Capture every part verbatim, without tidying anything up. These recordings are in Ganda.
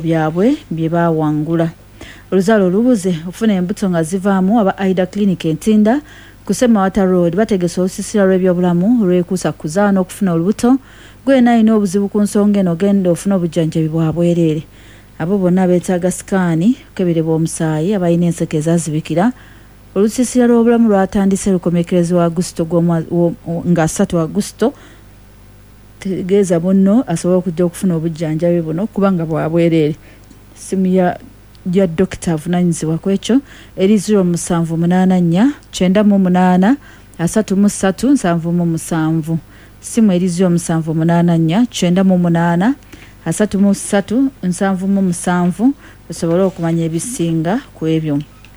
byabwe bye bawangula. Oluzalo lubuze ofuna embuto nga zivaamu aba Aida Clinic Entinda ku Semawata Road bategese olusisira lw'ebyobulamu lwekuusa kuzaana okufuna olubuto gwena alina obuzibu ku nsonga eno genda ofuna obujjanjabi bwa bwereere. Abo bonna beetaaga sikaani kukeberebwa omusaayi abalina enseke ezazibikira. Olusisira lw'obulamu lwatandise lukomekerezi wa Agusto nga asatu Agusto tegeeza bunno asobola okujja okufuna obujjanjabi buno kubanga bwa bwereere. Simu ya ya Dokita avunanyizibwa ku ekyo eri zero musanvu munaana nnya kyenda mu munaana asatu mu ssatu nsanvu mu musanvu. Simu eri zero musanvu munaana nnya kyenda mu munaana asatu mu ssatu nsanvu mu musanvu osobola okumanya ebisinga ku ebyo.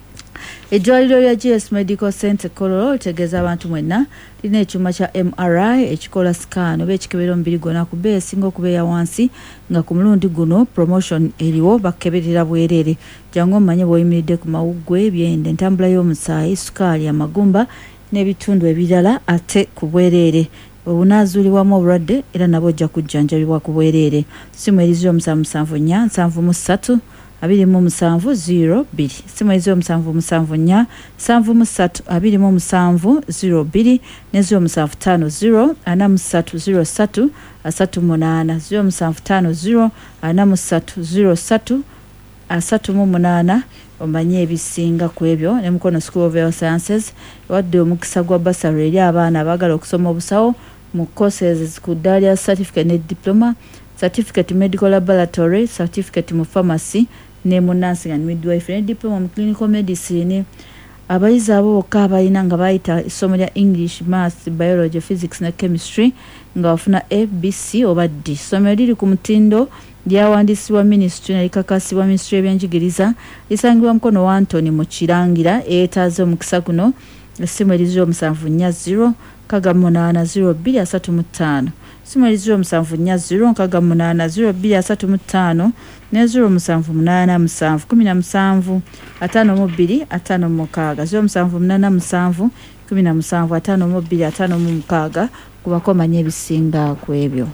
Eddwaliro lya G S Medical Center Kololo litegeeza abantu mwenna lina ekyuma kya M R I ekikola scan oba ekikebera omubiri gwonna ku bbeeyi esinga okubeera wansi nga ku mulundi guno promotion eriwo bakeberera bwereere. Jangu omanye bw'oyimiridde ku mawuggwe byende entambula y'omusaayi sukaali amagumba n'ebitundu ebirala ate ku bwereere. Obunaazuulibwamu obulwadde era nabwo ojja kujjanjabibwa ku bwereere. Simu eri zero musanvu musanvu nnya nsanvu mu ssatu abiri mu musanvu zero bbiri. Simu eri zero musanvu musanvu nnya nsanvu mu ssatu abiri mu musanvu zero bbiri ne zero musanvu ttaano zero ana mu ssatu zero ssatu asatu munaana zero musanvu ttaano zero ana mu ssatu zero ssatu asatu mu munaana. Omanye ebisinga ku ebyo. Ne Mukono School of Health Sciences wadde omukisa gwa basari eri abaana abaagala okusoma obusawo mu courses ku ddaala certificate ne diploma, certificate medical laboratory, certificate mu pharmacy ne mu nursing and midwifery ne diploma mu clinical medicine. Abayizi abo bokka abalina nga bayita essomo lya English, Maths, Biology, Physics ne Chemistry nga bafuna A, B, C oba D. Essomero liri ku mutindo lyawandiisibwa Ministry nalikakasibwa Ministry y'ebyenjigiriza lisangibwa Mukono wa Anthony mu Kirangira eyeetaaze omukisa guno. Essimu eri zero musanvu nnya zero kaga munaana zero bbiri asatu mu ttaano. Simu eri zero musanvu nnya zero kaga munaana zero bbiri asatu mu ttaano ne zero musanvu munaana musanvu kumi na musanvu ataano mu bbiri ataano mu mukaaga. Zero musanvu munaana musanvu kumi na musanvu ataano mu bbiri ataano mu mukaaga kubako omanye ebisinga ku ebyo.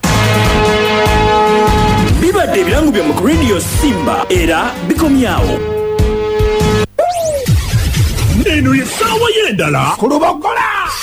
Bibadde ebirango bya mu Radio Simba era bikomyawo. Eno ye ssaawa y'endala ku Lubogola.